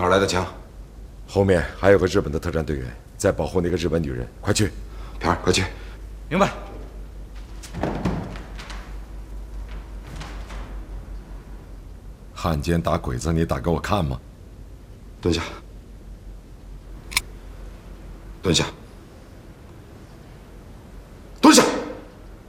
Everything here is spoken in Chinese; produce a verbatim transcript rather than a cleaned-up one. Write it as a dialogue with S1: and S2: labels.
S1: 哪儿来的枪？
S2: 后面还有个日本的特战队员在保护那个日本女人，快去！
S1: 片儿，快去！
S3: 明白。
S2: 汉奸打鬼子，你打给我看吗？
S1: 蹲下，蹲下。